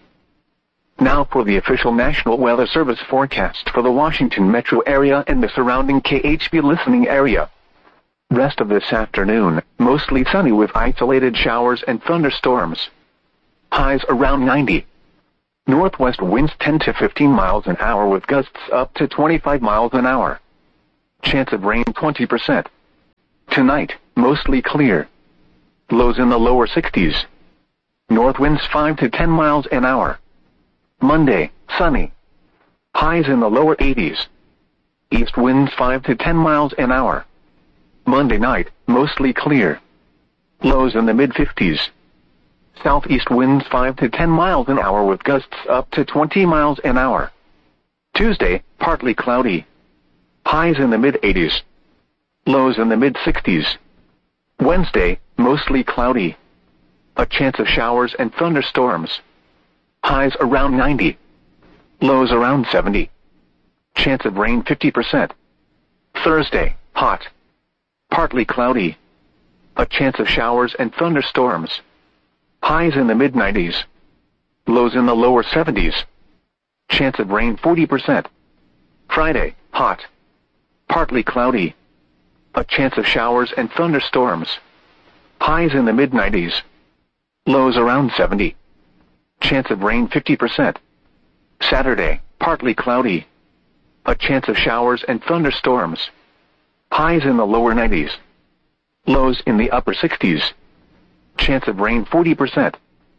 Speaker 1: Now for the official National Weather Service forecast for the Washington metro area and the surrounding K H B listening area. Rest of this afternoon, mostly sunny with isolated showers and thunderstorms. Highs around ninety. Northwest winds ten to fifteen miles an hour with gusts up to twenty-five miles an hour. Chance of rain twenty percent. Tonight, mostly clear. Lows in the lower sixties. North winds five to ten miles an hour. Monday, sunny. Highs in the lower eighties. East winds five to ten miles an hour. Monday night, mostly clear. Lows in the mid fifties. Southeast winds five to ten miles an hour with gusts up to twenty miles an hour. Tuesday, partly cloudy. Highs in the mid eighties. Lows in the mid sixties. Wednesday, mostly cloudy. A chance of showers and thunderstorms. Highs around ninety. Lows around seventy. Chance of rain fifty percent. Thursday, hot. Partly cloudy. A chance of showers and thunderstorms. Highs in the mid nineties. Lows in the lower seventies. Chance of rain forty percent. Friday, hot. Partly cloudy. A chance of showers and thunderstorms. Highs in the mid nineties. Lows around seventy. Chance of rain fifty percent. Saturday, partly cloudy. A chance of showers and thunderstorms. Highs in the lower nineties. Lows in the upper sixties. Chance of rain forty percent.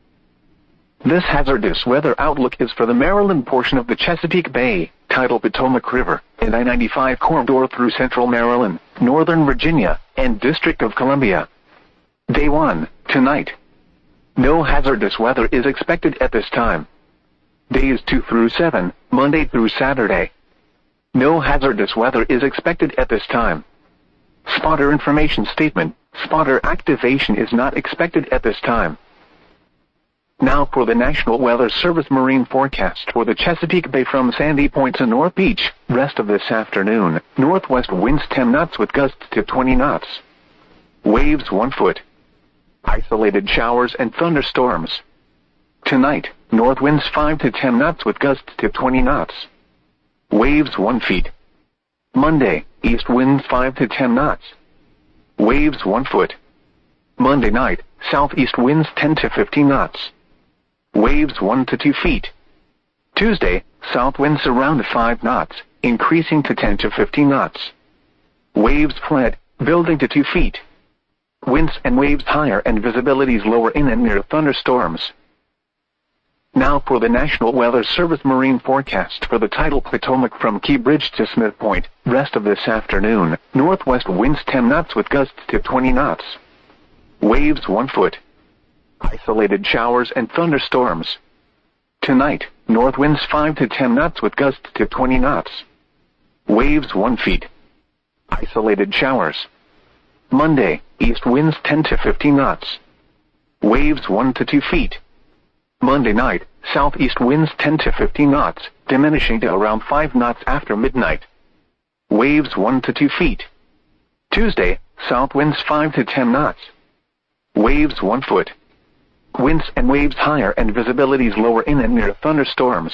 Speaker 1: This hazardous weather outlook is for the Maryland portion of the Chesapeake Bay, tidal Potomac River, and I ninety-five corridor through central Maryland, northern Virginia, and District of Columbia. Day one, tonight. No hazardous weather is expected at this time. Days two through seven, Monday through Saturday. No hazardous weather is expected at this time. Spotter information statement. Spotter activation is not expected at this time. Now for the National Weather Service marine forecast for the Chesapeake Bay from Sandy Point to North Beach. Rest of this afternoon, northwest winds ten knots with gusts to twenty knots. Waves one foot. Isolated showers and thunderstorms. Tonight, north winds five to ten knots with gusts to twenty knots. Waves one feet. Monday, east winds five to ten knots. Waves one foot. Monday night, southeast winds ten to fifteen knots. Waves one to two feet. Tuesday, south winds around five knots, increasing to ten to fifteen knots. Waves flat, building to two feet. Winds and waves higher and visibilities lower in and near thunderstorms. Now for the National Weather Service marine forecast for the tidal Potomac from Key Bridge to Smith Point. Rest of this afternoon, northwest winds ten knots with gusts to twenty knots. Waves one foot. Isolated showers and thunderstorms. Tonight, north winds five to ten knots with gusts to twenty knots. Waves one feet. Isolated showers. Monday, east winds ten to fifteen knots. Waves one to two feet. Monday night, southeast winds ten to fifteen knots, diminishing to around five knots after midnight. Waves one to two feet. Tuesday, south winds five to ten knots. Waves one foot. Winds and waves higher and visibilities lower in and near thunderstorms.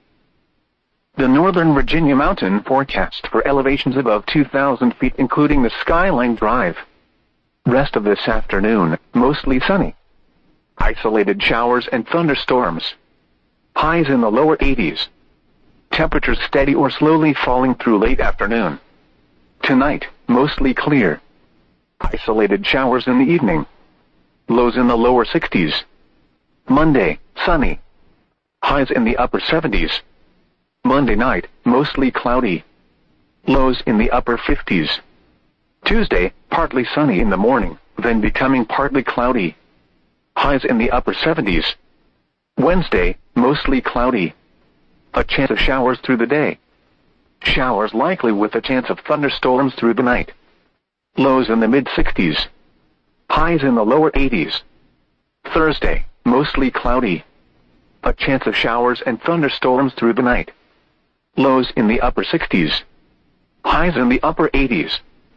Speaker 1: The Northern Virginia mountain forecast for elevations above two thousand feet including the Skyline Drive. Rest of this afternoon, mostly sunny. Isolated showers and thunderstorms. Highs in the lower eighties. Temperatures steady or slowly falling through late afternoon. Tonight, mostly clear. Isolated showers in the evening. Lows in the lower sixties. Monday, sunny. Highs in the upper seventies. Monday night, mostly cloudy. Lows in the upper fifties. Tuesday, partly sunny in the morning, then becoming partly cloudy. Highs in the upper seventies. Wednesday, mostly cloudy. A chance of showers through the day. Showers likely with a chance of thunderstorms through the night. Lows in the mid sixties. Highs in the lower eighties. Thursday, mostly cloudy. A chance of showers and thunderstorms through the night. Lows in the upper sixties. Highs in the upper eighties.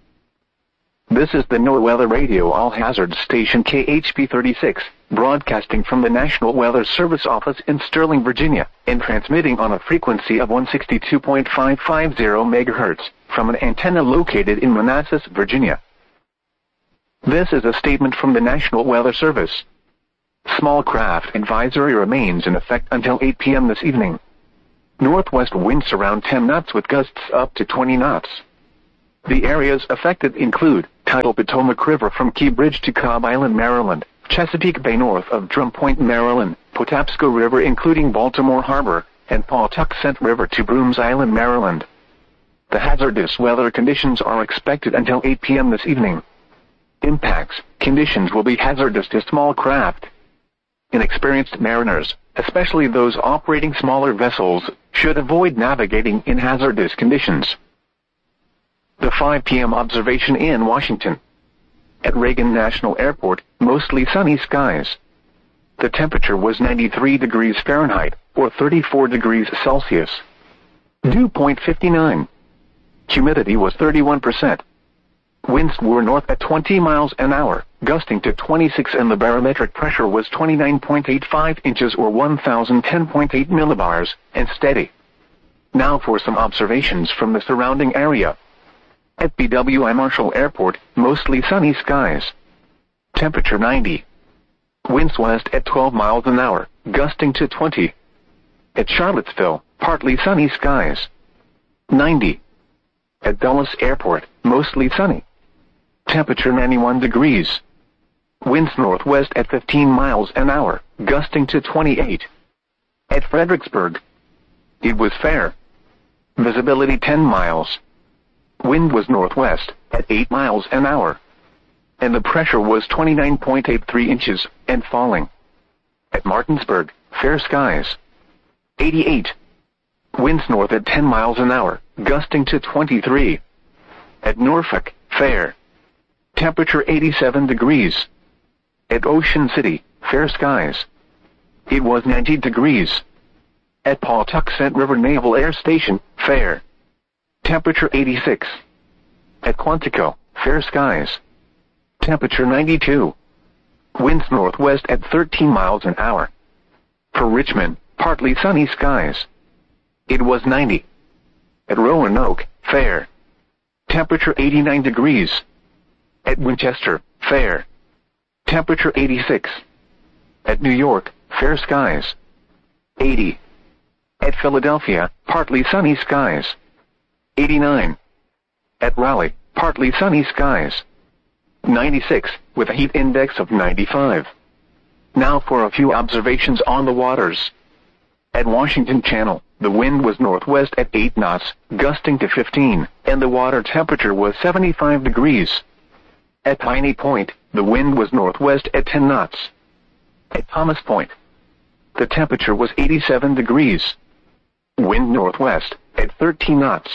Speaker 1: This is the NOAA Weather Radio All Hazards Station K H P thirty-six, broadcasting from the National Weather Service office in Sterling, Virginia, and transmitting on a frequency of one sixty-two point five five zero megahertz, from an antenna located in Manassas, Virginia. This is a statement from the National Weather Service. Small craft advisory remains in effect until eight p m this evening. Northwest winds around ten knots with gusts up to twenty knots. The areas affected include tidal Potomac River from Key Bridge to Cobb Island, Maryland, Chesapeake Bay north of Drum Point, Maryland, Patapsco River including Baltimore Harbor, and Pawtuxet River to Brooms Island, Maryland. The hazardous weather conditions are expected until eight p m this evening. Impacts: conditions will be hazardous to small craft. Inexperienced mariners, especially those operating smaller vessels, should avoid navigating in hazardous conditions. The five p m observation in Washington. At Reagan National Airport, mostly sunny skies. The temperature was ninety-three degrees Fahrenheit, or thirty-four degrees Celsius. Dew point fifty-nine. Humidity was thirty-one percent. Winds were north at twenty miles an hour, gusting to twenty-six, and the barometric pressure was twenty-nine point eight five inches or one thousand ten point eight millibars, and steady. Now for some observations from the surrounding area. At B W I Marshall Airport, mostly sunny skies. Temperature ninety. Winds west at twelve miles an hour, gusting to twenty. At Charlottesville, partly sunny skies. ninety. At Dulles Airport, mostly sunny. Temperature ninety-one degrees. Winds northwest at fifteen miles an hour, gusting to twenty-eight. At Fredericksburg, it was fair. Visibility ten miles. Wind was northwest at eight miles an hour. And the pressure was twenty-nine point eight three inches, and falling. At Martinsburg, fair skies. eighty-eight. Winds north at ten miles an hour, gusting to twenty-three. At Norfolk, fair. Temperature eighty-seven degrees. At Ocean City, fair skies. It was ninety degrees. At Pawtuxet River Naval Air Station, fair. Temperature eighty-six. At Quantico, fair skies. Temperature ninety-two. Winds northwest at thirteen miles an hour. For Richmond, partly sunny skies. It was ninety. At Roanoke, fair. Temperature eighty-nine degrees. At Winchester, fair. Temperature eighty-six. At New York, fair skies. eighty. At Philadelphia, partly sunny skies. eighty-nine. At Raleigh, partly sunny skies. ninety-six, with a heat index of ninety-five. Now for a few observations on the waters. At Washington Channel, the wind was northwest at eight knots, gusting to fifteen, and the water temperature was seventy-five degrees. At Piney Point, the wind was northwest at ten knots. At Thomas Point, the temperature was eighty-seven degrees. Wind northwest at thirteen knots.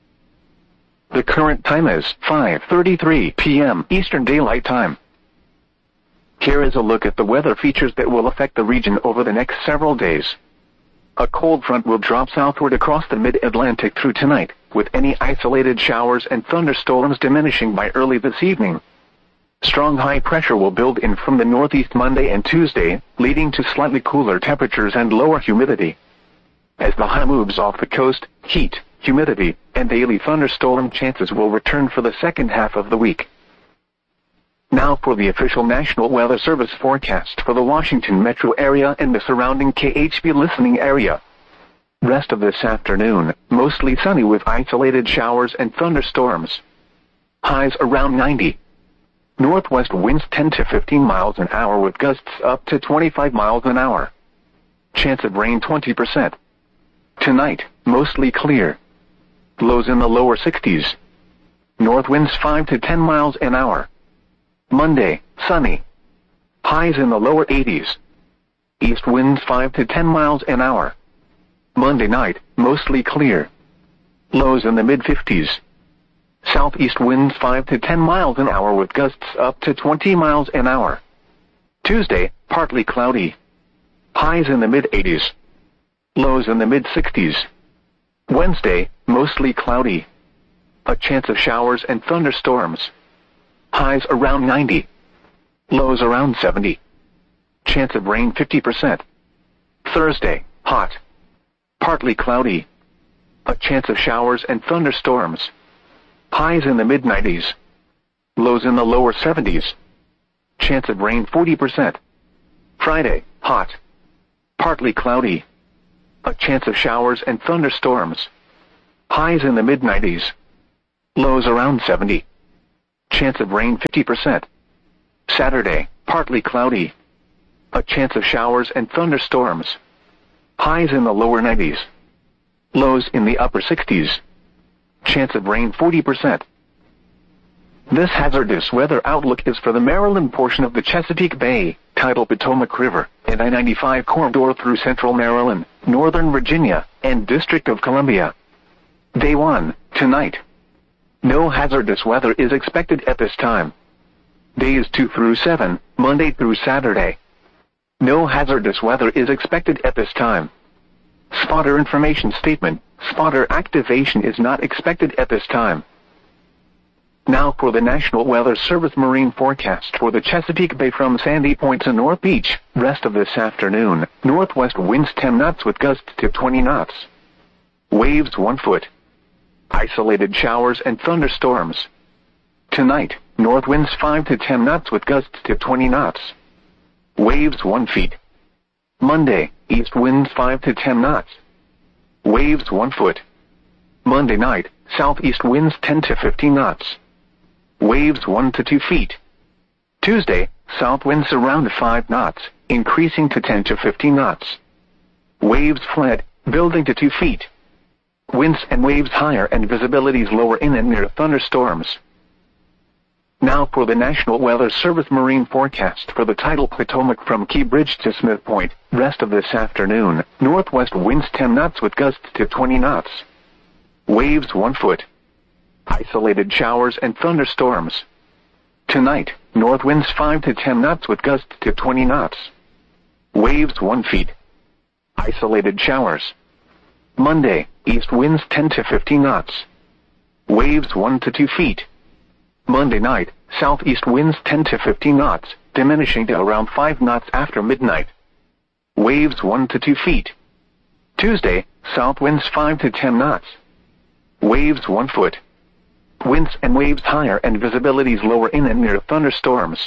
Speaker 1: The current time is five thirty-three p m Eastern Daylight Time. Here is a look at the weather features that will affect the region over the next several days. A cold front will drop southward across the mid-Atlantic through tonight, with any isolated showers and thunderstorms diminishing by early this evening. Strong high pressure will build in from the northeast Monday and Tuesday, leading to slightly cooler temperatures and lower humidity. As the high moves off the coast, heat, humidity, and daily thunderstorm chances will return for the second half of the week. Now for the official National Weather Service forecast for the Washington metro area and the surrounding K H B listening area. Rest of this afternoon, mostly sunny with isolated showers and thunderstorms. Highs around ninety. Northwest winds ten to fifteen miles an hour with gusts up to twenty-five miles an hour. Chance of rain twenty percent. Tonight, mostly clear. Lows in the lower sixties. North winds five to ten miles an hour. Monday, sunny. Highs in the lower eighties. East winds five to ten miles an hour. Monday night, mostly clear. Lows in the mid-fifties. Southeast winds five to ten miles an hour with gusts up to twenty miles an hour. Tuesday, partly cloudy. Highs in the mid-eighties. Lows in the mid-sixties. Wednesday, mostly cloudy. A chance of showers and thunderstorms. Highs around ninety. Lows around seventy. Chance of rain fifty percent. Thursday, hot. Partly cloudy. A chance of showers and thunderstorms. Highs in the mid-nineties. Lows in the lower seventies. Chance of rain forty percent. Friday, hot. Partly cloudy. A chance of showers and thunderstorms. Highs in the mid nineties. Lows around seventy. Chance of rain fifty percent. Saturday, partly cloudy. A chance of showers and thunderstorms. Highs in the lower nineties. Lows in the upper sixties. Chance of rain forty percent. This hazardous weather outlook is for the Maryland portion of the Chesapeake Bay, tidal Potomac River, and I ninety-five corridor through central Maryland, northern Virginia, and District of Columbia. Day one, tonight. No hazardous weather is expected at this time. Days two through seven, Monday through Saturday. No hazardous weather is expected at this time. Spotter information statement. Spotter activation is not expected at this time. Now for the National Weather Service marine forecast for the Chesapeake Bay from Sandy Point to North Beach. Rest of this afternoon, northwest winds ten knots with gusts to twenty knots. Waves one foot. Isolated showers and thunderstorms. Tonight, north winds five to ten knots with gusts to twenty knots. Waves one feet. Monday, east winds five to ten knots. Waves one foot. Monday night, southeast winds ten to fifteen knots. Waves one to two feet. Tuesday, south winds around five knots, increasing to ten to fifteen knots. Waves flat, building to two feet. Winds and waves higher and visibilities lower in and near thunderstorms. Now for the National Weather Service marine forecast for the tidal Potomac from Key Bridge to Smith Point. Rest of this afternoon, northwest winds ten knots with gusts to twenty knots. Waves one foot. Isolated showers and thunderstorms. Tonight, north winds five to ten knots with gusts to twenty knots. Waves one feet. Isolated showers. Monday, east winds ten to fifteen knots. Waves one to two feet. Monday night, southeast winds ten to fifteen knots, diminishing to around five knots after midnight. Waves one to two feet. Tuesday, south winds five to ten knots. Waves one foot. Winds and waves higher and visibilities lower in and near thunderstorms.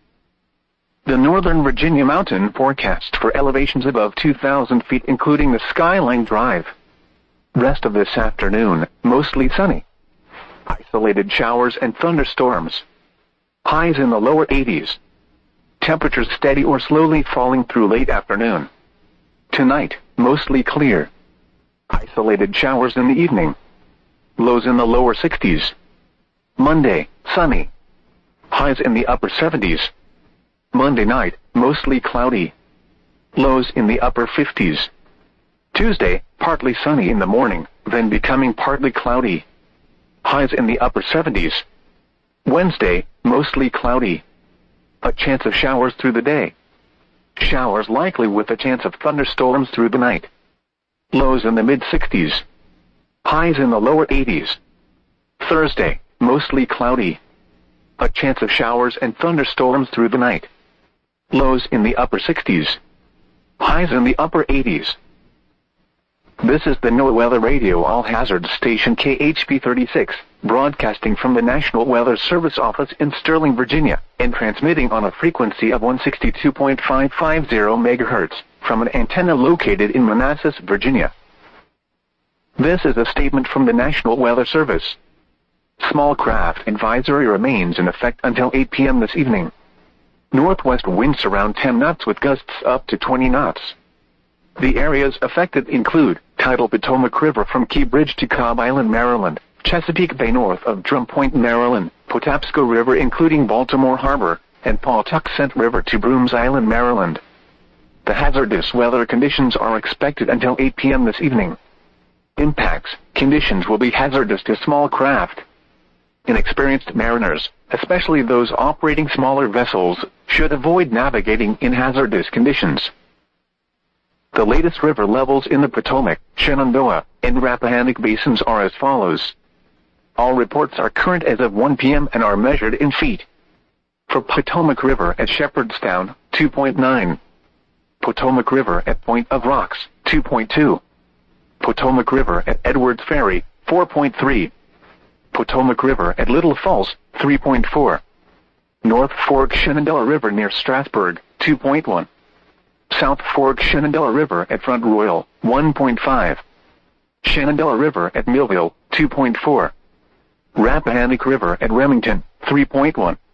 Speaker 1: The Northern Virginia mountain forecast for elevations above two thousand feet including the Skyline Drive. Rest of this afternoon, mostly sunny. Isolated showers and thunderstorms. Highs in the lower eighties. Temperatures steady or slowly falling through late afternoon. Tonight, mostly clear. Isolated showers in the evening. Lows in the lower sixties. Monday, sunny. Highs in the upper seventies. Monday night, mostly cloudy. Lows in the upper fifties. Tuesday, partly sunny in the morning, then becoming partly cloudy. Highs in the upper seventies. Wednesday, mostly cloudy. A chance of showers through the day. Showers likely with a chance of thunderstorms through the night. Lows in the mid sixties. Highs in the lower eighties. Thursday, mostly cloudy. A chance of showers and thunderstorms through the night. Lows in the upper sixties. Highs in the upper eighties. This is the NOAA Weather Radio All Hazards Station K H P thirty-six, broadcasting from the National Weather Service office in Sterling, Virginia, and transmitting on a frequency of one sixty-two point five five zero megahertz, from an antenna located in Manassas, Virginia. This is a statement from the National Weather Service. Small craft advisory remains in effect until eight p m this evening. Northwest winds around ten knots with gusts up to twenty knots. The areas affected include tidal Potomac River from Key Bridge to Cobb Island, Maryland, Chesapeake Bay north of Drum Point, Maryland, Patapsco River including Baltimore Harbor, and Pawtuxet River to Brooms Island, Maryland. The hazardous weather conditions are expected until eight p m this evening. Impacts, conditions will be hazardous to small craft. Inexperienced mariners, especially those operating smaller vessels, should avoid navigating in hazardous conditions. The latest river levels in the Potomac, Shenandoah, and Rappahannock basins are as follows. All reports are current as of one p m and are measured in feet. For Potomac River at Shepherdstown, two point nine. Potomac River at Point of Rocks, two point two. Potomac River at Edwards Ferry, four point three. Potomac River at Little Falls, three point four. North Fork Shenandoah River near Strasburg, two point one. South Fork Shenandoah River at Front Royal, one point five. Shenandoah River at Millville, two point four. Rappahannock River at Remington, three point one.